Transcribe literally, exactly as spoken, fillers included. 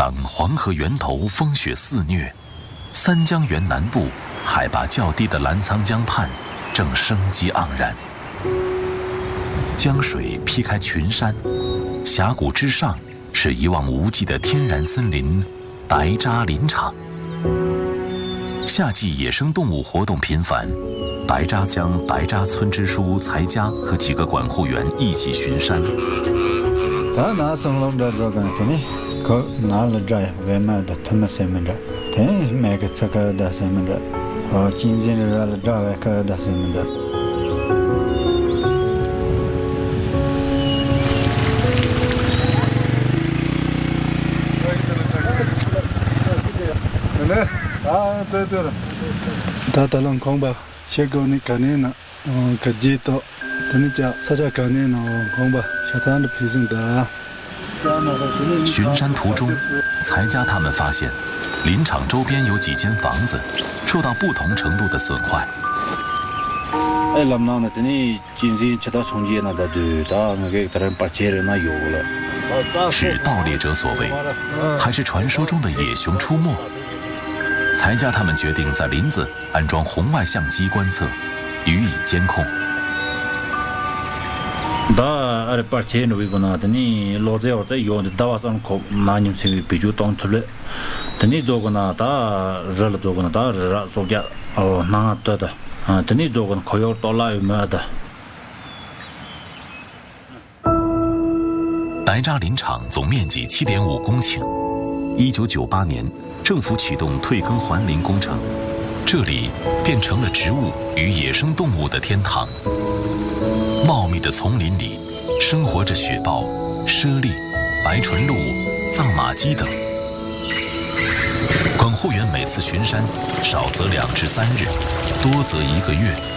当黄河源头风雪肆虐，三江源南部海拔较低的澜沧江畔正生机盎然。江水劈开群山，峡谷之上是一望无际的天然森林白扎林场。夏季野生动物活动频繁，白扎将白扎村支书财家和几个管护员一起巡山。 他拿松龙的这个呢，可拿了这外面的他们什么的，他买个这个的什么的，哦，今天热了这外个的什么的。啊，对对了，他打龙空吧，先给你干呢，嗯，可记到，等你家参加干呢，空吧，下山的皮绳的。 巡山途中，财家他们发现，林场周边有几间房子受到不同程度的损坏。 哎，那么呢？等你今天吃到重建了的，对，到那个当然把钱人那有了。 是盗猎者所为，还是传说中的野熊出没？财家他们决定在林子安装红外相机观测，予以监控。 da are parche no igona tani loze or zai yon da wasan ko nanim se biju tong thule tani dogona da rel dogona da ra sogya o na ta da tani dogon khoyor tola ma da。 白扎林场总面积 七点五公顷，一九九八年政府启动退耕还林工程，这里变成了植物与野生动物的天堂。茂密的丛林里生活着雪豹、猞猁、白唇鹿、藏马鸡等。管护员每次巡山，少则两至三日，多则一个月。